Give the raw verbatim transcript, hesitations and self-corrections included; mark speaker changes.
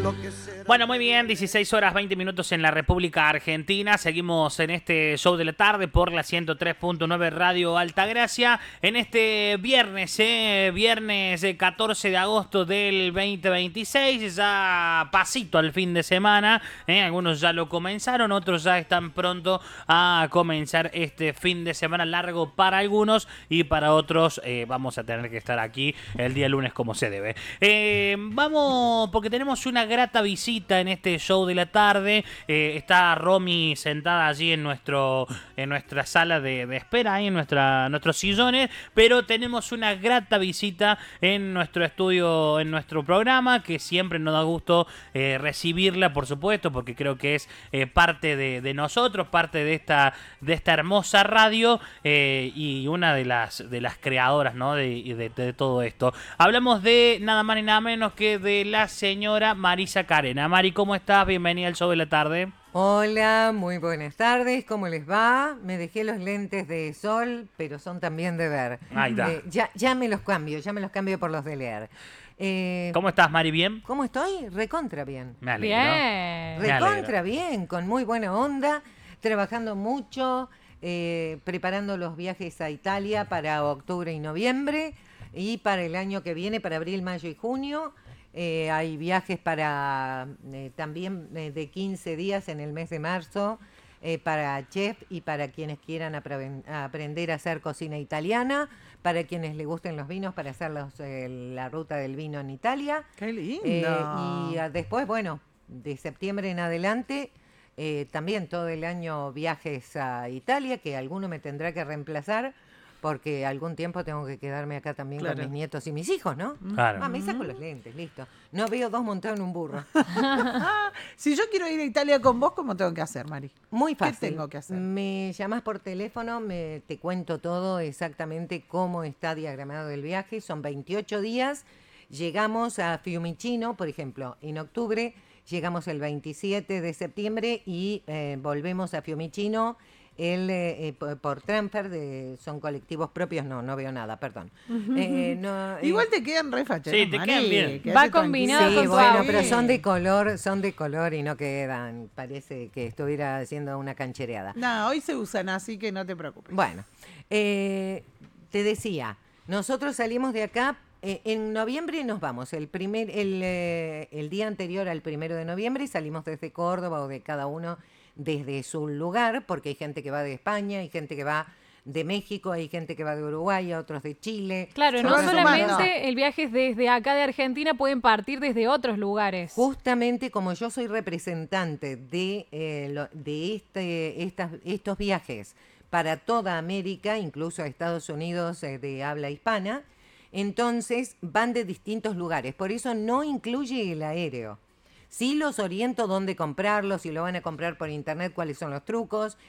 Speaker 1: Bueno, muy bien, dieciséis horas veinte minutos en la República Argentina. Seguimos en este show de la tarde por la ciento tres punto nueve Radio Altagracia. En este viernes, eh, viernes catorce de agosto del veinte veintiséis, ya pasito al fin de semana. Eh, algunos ya lo comenzaron, otros ya están pronto a comenzar este fin de semana largo para algunos y para otros eh, vamos a tener que estar aquí el día lunes como se debe. Eh, vamos, porque tenemos una grata visita en este show de la tarde. Eh, está Romy sentada allí en nuestro en nuestra sala de, de espera, ahí en nuestra, nuestros sillones, pero tenemos una grata visita en nuestro estudio, en nuestro programa, que siempre nos da gusto eh, recibirla, por supuesto, porque creo que es eh, parte de, de nosotros, parte de esta, de esta hermosa radio eh, y una de las, de las creadoras, ¿no? de, de, de todo esto. Hablamos de nada más ni nada menos que de la señora Marisa Carena. Mari, ¿cómo estás? Bienvenida al show de la tarde.
Speaker 2: Hola, muy buenas tardes, ¿cómo les va? Me dejé los lentes de sol, pero son también de ver.
Speaker 1: Ahí está.
Speaker 2: Eh, ya, ya me los cambio, ya me los cambio por los de leer. Eh,
Speaker 1: ¿Cómo estás, Mari? ¿Bien?
Speaker 2: ¿Cómo estoy? Recontra bien.
Speaker 1: Me alegro.
Speaker 3: Bien.
Speaker 1: Me
Speaker 2: Recontra
Speaker 1: alegro.
Speaker 2: bien, con muy buena onda, trabajando mucho, eh, preparando los viajes a Italia para octubre y noviembre y para el año que viene, para abril, mayo y junio. Eh, hay viajes para eh, también eh, de quince días en el mes de marzo eh, para chef y para quienes quieran apre- aprender a hacer cocina italiana, para quienes les gusten los vinos, para hacer los, eh, la ruta del vino en Italia.
Speaker 4: ¡Qué lindo!
Speaker 2: Eh, y ah, después, bueno, de septiembre en adelante, eh, también todo el año viajes a Italia, que alguno me tendrá que reemplazar, porque algún tiempo tengo que quedarme acá también
Speaker 4: Claro.
Speaker 2: con mis nietos y mis hijos, ¿no?
Speaker 1: Claro.
Speaker 2: Ah, me saco los lentes, listo. No veo dos montados en un burro.
Speaker 4: Si yo quiero ir a Italia con vos, ¿cómo tengo que hacer, Mari?
Speaker 2: Muy
Speaker 4: ¿Qué
Speaker 2: fácil.
Speaker 4: tengo que hacer?
Speaker 2: Me llamas por teléfono, me, te cuento todo exactamente cómo está diagramado el viaje. Son veintiocho días. Llegamos a Fiumicino, por ejemplo, en octubre. Llegamos el veintisiete de septiembre y eh, volvemos a Fiumicino el, eh, eh, por, por transfer, de, son colectivos propios. No, no veo nada, perdón. Eh, no, eh,
Speaker 4: Igual te quedan re facheros,
Speaker 1: Sí, te
Speaker 4: Mari,
Speaker 1: quedan bien.
Speaker 4: quédate
Speaker 3: Va
Speaker 4: tranquila.
Speaker 3: combinado
Speaker 2: Sí,
Speaker 3: con tu
Speaker 2: bueno,
Speaker 3: outfit.
Speaker 2: pero son de color, son de color y no quedan. Parece que estuviera haciendo una canchereada.
Speaker 4: No, hoy se usan, así que no te preocupes.
Speaker 2: Bueno, eh, te decía, nosotros salimos de acá, eh, en noviembre nos vamos, el, primer, el, eh, el día anterior al primero de noviembre salimos desde Córdoba o de cada uno desde su lugar, porque hay gente que va de España, hay gente que va de México, hay gente que va de Uruguay, otros de Chile.
Speaker 3: Claro,
Speaker 4: Se
Speaker 3: no
Speaker 4: van
Speaker 3: solamente
Speaker 4: sumando.
Speaker 3: el viaje es desde acá de Argentina, pueden partir desde otros lugares.
Speaker 2: Justamente como yo soy representante de, eh, lo- de este, estas, estos viajes para toda América, incluso a Estados Unidos eh, de habla hispana, entonces van de distintos lugares. Por eso no incluye el aéreo. Sí los oriento dónde comprarlos, si lo van a comprar por internet, cuáles son los trucos.